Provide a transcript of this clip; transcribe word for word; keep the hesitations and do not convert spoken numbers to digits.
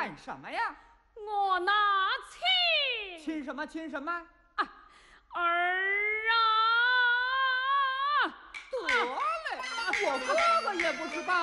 干什么呀？ 我拿亲。 亲什么亲什么？ 啊，儿啊！ 得嘞，我哥哥也不是罢